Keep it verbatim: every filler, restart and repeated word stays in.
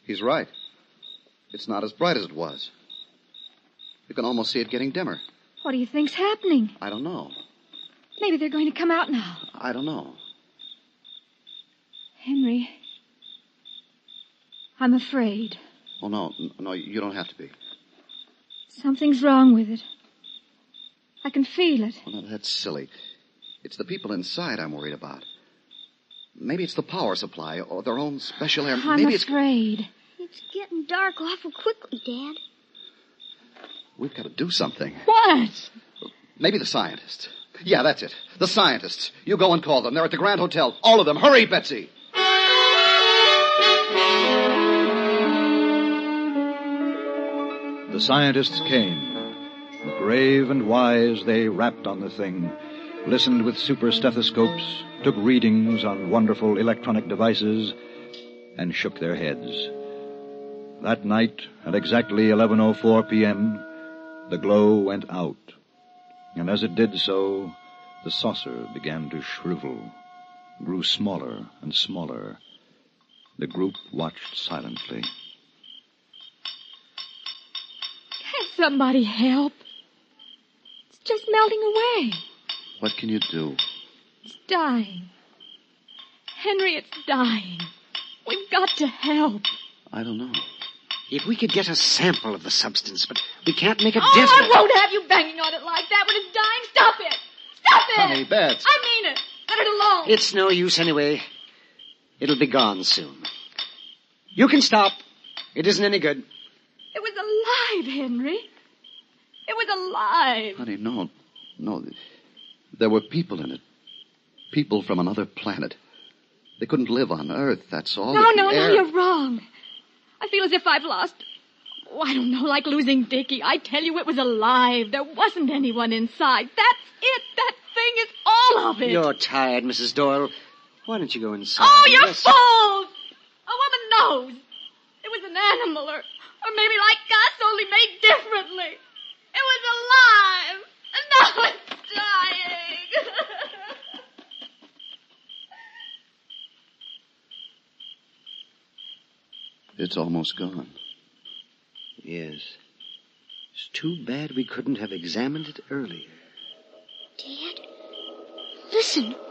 He's right. It's not as bright as it was. You can almost see it getting dimmer. What do you think's happening? I don't know. Maybe they're going to come out now. I don't know. Henry, I'm afraid. Oh, no. No, you don't have to be. Something's wrong with it. I can feel it. Oh, no, that's silly. It's the people inside I'm worried about. Maybe it's the power supply or their own special air. I'm Maybe afraid. It's getting dark awful quickly, Dad. We've got to do something. What? Maybe the scientists. Yeah, that's it. The scientists. You go and call them. They're at the Grand Hotel. All of them. Hurry, Betsy. The scientists came. Grave and wise, they rapped on the thing, listened with super stethoscopes, took readings on wonderful electronic devices, and shook their heads. That night, at exactly eleven oh four p.m., the glow went out. And as it did so, the saucer began to shrivel, grew smaller and smaller. The group watched silently. Can't somebody help? It's just melting away. What can you do? It's dying. Henry, it's dying. We've got to help. I don't know. If we could get a sample of the substance, but we can't make a Oh, definite... I won't have you banging on it like that when it's dying. Stop it! Stop it! Honey, Bets. I mean it. Let it alone. It's no use anyway. It'll be gone soon. You can stop. It isn't any good. It was alive, Henry. It was alive. Honey, no. No. There were people in it. People from another planet. They couldn't live on Earth, that's all. No, The no, air... no, you're wrong. I feel as if I've lost... Oh, I don't know, like losing Dickie. I tell you, it was alive. There wasn't anyone inside. That's it. That thing is all of it. You're tired, Missus Doyle. Why don't you go inside? Oh, you're Rest? fools! A woman knows. It was an animal, or, or maybe like us, only made differently. It was alive, and now it's dying. It's almost gone. Yes. It's too bad we couldn't have examined it earlier. Dad, listen.